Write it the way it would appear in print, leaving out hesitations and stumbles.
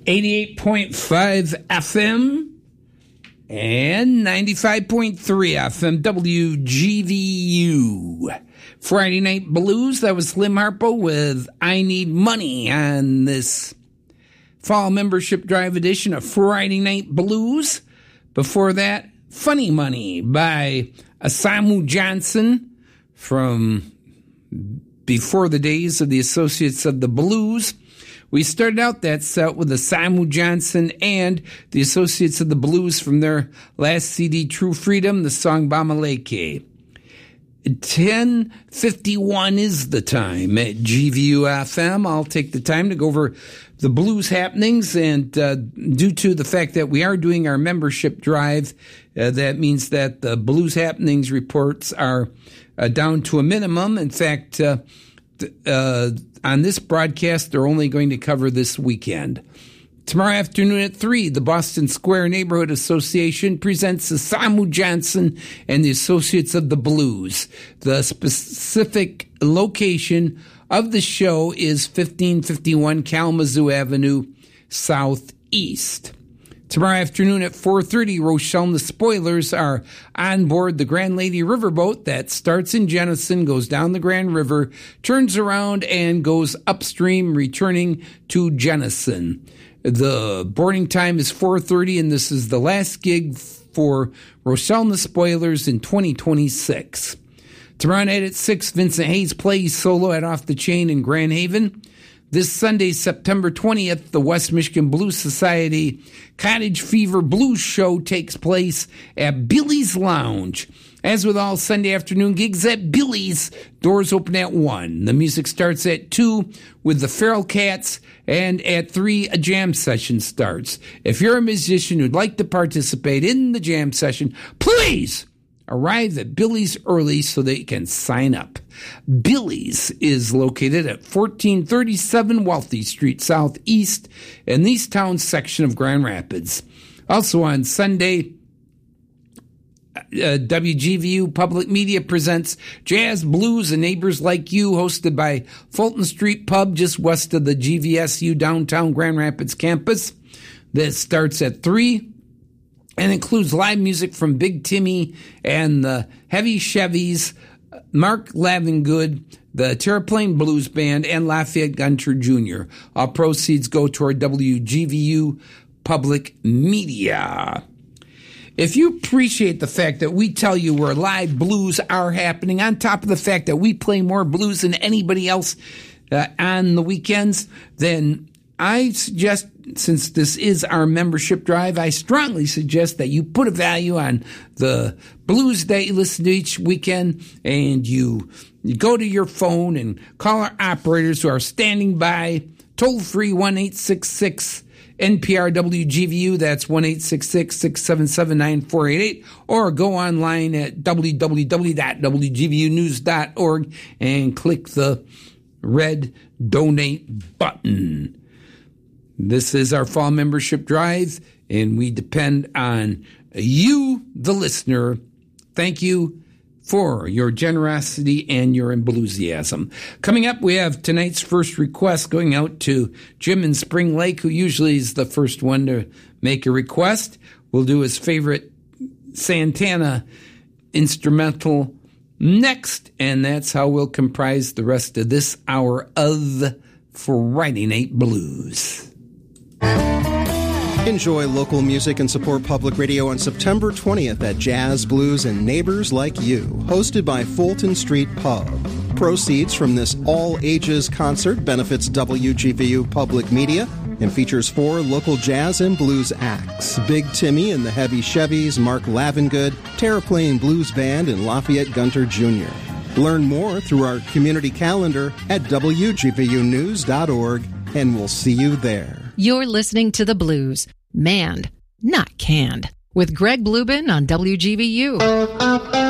88.5 FM and 95.3 FM WGVU. Friday Night Blues, that was Slim Harpo with I Need Money on this fall membership drive edition of Friday Night Blues. Before that, Funny Money by Asamu Johnson from before the days of the Associates of the Blues. We started out that set with Asamu Johnson and the Associates of the Blues from their last CD, True Freedom, the song Bamaleke. 10:51 is the time at GVU-FM. I'll take the time to go over the blues happenings, and due to the fact that we are doing our membership drive, that means that the blues happenings reports are down to a minimum. In fact, on this broadcast, they're only going to cover this weekend. Tomorrow afternoon at 3, the Boston Square Neighborhood Association presents Asamu Johnson and the Associates of the Blues. The specific location of the show is 1551 Kalamazoo Avenue, Southeast. Tomorrow afternoon at 4:30, Rochelle and the Spoilers are on board the Grand Lady Riverboat that starts in Jenison, goes down the Grand River, turns around, and goes upstream, returning to Jenison. The boarding time is 4:30, and this is the last gig for Rochelle and the Spoilers in 2026. Tomorrow night at 6, Vincent Hayes plays solo at Off the Chain in Grand Haven. This Sunday, September 20th, the West Michigan Blues Society Cottage Fever Blues Show takes place at Billy's Lounge. As with all Sunday afternoon gigs at Billy's, doors open at 1. The music starts at 2 with the Feral Cats, and at 3, a jam session starts. If you're a musician who'd like to participate in the jam session, please arrive at Billy's early so that you can sign up. Billy's is located at 1437 Wealthy Street Southeast in the East Town section of Grand Rapids. Also on Sunday, WGVU Public Media presents Jazz, Blues, and Neighbors Like You, hosted by Fulton Street Pub just west of the GVSU downtown Grand Rapids campus. This starts at 3 and includes live music from Big Timmy and the Heavy Chevys, Mark Lavengood, the Terraplane Blues Band, and Lafayette Gunter Jr. All proceeds go toward WGVU Public Media. If you appreciate the fact that we tell you where live blues are happening, on top of the fact that we play more blues than anybody else on the weekends, then I suggest, since this is our membership drive, I strongly suggest that you put a value on the blues that you listen to each weekend, and you go to your phone and call our operators who are standing by, toll-free 1-866 NPR WGVU, that's 1-866-677-9488, or go online at www.wgvunews.org and click the red donate button. This is our fall membership drive, and we depend on you, the listener. Thank you for your generosity and your enthusiasm. Coming up, we have tonight's first request going out to Jim in Spring Lake, who usually is the first one to make a request. We'll do his favorite Santana instrumental next, and that's how we'll comprise the rest of this hour of Friday Night Blues. Enjoy local music and support public radio on September 20th at Jazz, Blues, and Neighbors Like You, hosted by Fulton Street Pub. Proceeds from this all-ages concert benefits WGVU Public Media and features 4 local jazz and blues acts: Big Timmy and the Heavy Chevys, Mark Lavengood, Terraplane Blues Band, and Lafayette Gunter Jr. Learn more through our community calendar at WGVUnews.org, and we'll see you there. You're listening to The Blues, manned, not canned, with Greg Blubin on WGVU.